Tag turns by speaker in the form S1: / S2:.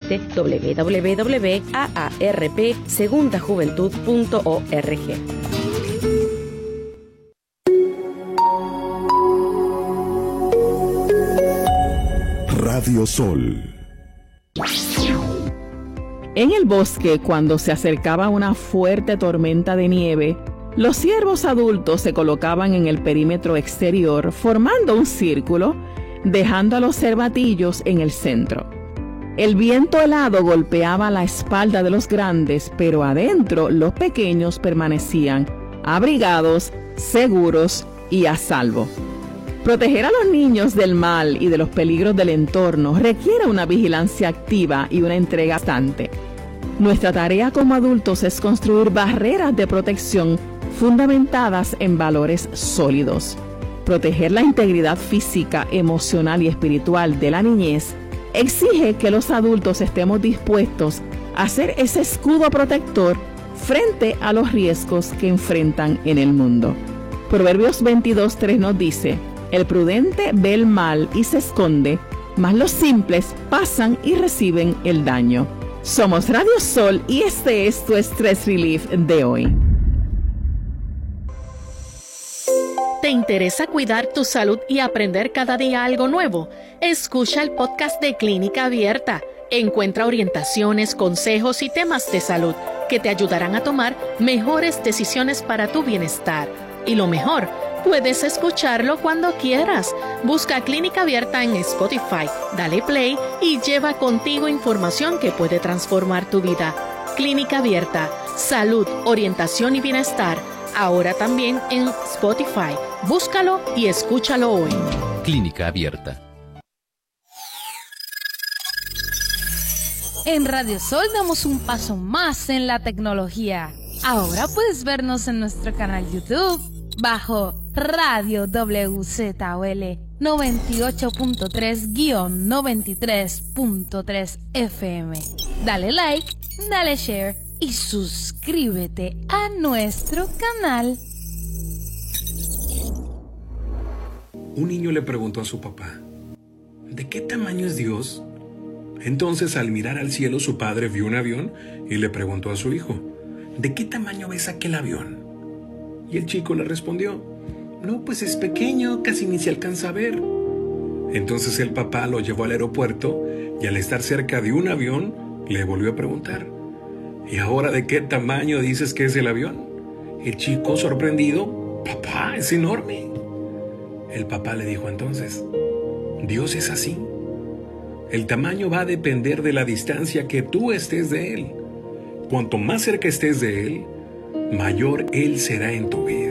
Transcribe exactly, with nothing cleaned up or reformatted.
S1: visite doble u doble u doble u punto a a r p segunda juventud punto org.
S2: Radio Sol.
S3: En el bosque, cuando se acercaba una fuerte tormenta de nieve, los ciervos adultos se colocaban en el perímetro exterior, formando un círculo, dejando a los cervatillos en el centro. El viento helado golpeaba la espalda de los grandes, pero adentro los pequeños permanecían abrigados, seguros y a salvo. Proteger a los niños del mal y de los peligros del entorno requiere una vigilancia activa y una entrega constante. Nuestra tarea como adultos es construir barreras de protección fundamentadas en valores sólidos. Proteger la integridad física, emocional y espiritual de la niñez exige que los adultos estemos dispuestos a ser ese escudo protector frente a los riesgos que enfrentan en el mundo. Proverbios veintidós tres nos dice: el prudente ve el mal y se esconde, mas los simples pasan y reciben el daño. Somos Radio Sol y este es tu Stress Relief de hoy.
S4: ¿Te interesa cuidar tu salud y aprender cada día algo nuevo? Escucha el podcast de Clínica Abierta. Encuentra orientaciones, consejos y temas de salud que te ayudarán a tomar mejores decisiones para tu bienestar. Y lo mejor, puedes escucharlo cuando quieras. Busca Clínica Abierta en Spotify, dale play y lleva contigo información que puede transformar tu vida. Clínica Abierta, salud, orientación y bienestar. Ahora también en Spotify. Búscalo y escúchalo hoy.
S5: Clínica Abierta.
S6: En Radio Sol damos un paso más en la tecnología. Ahora puedes vernos en nuestro canal YouTube bajo Radio W Z O L noventa y ocho punto tres noventa y tres punto tres F M. Dale like, dale share y suscríbete a nuestro canal.
S7: Un niño le preguntó a su papá: ¿de qué tamaño es Dios? Entonces, al mirar al cielo, su padre vio un avión y le preguntó a su hijo: ¿de qué tamaño ves aquel avión? Y el chico le respondió: no, pues es pequeño, casi ni se alcanza a ver. Entonces el papá lo llevó al aeropuerto y al estar cerca de un avión, le volvió a preguntar: ¿y ahora de qué tamaño dices que es el avión? El chico, sorprendido: papá, es enorme. El papá le dijo entonces: Dios es así. El tamaño va a depender de la distancia que tú estés de Él. Cuanto más cerca estés de Él, mayor Él será en tu vida.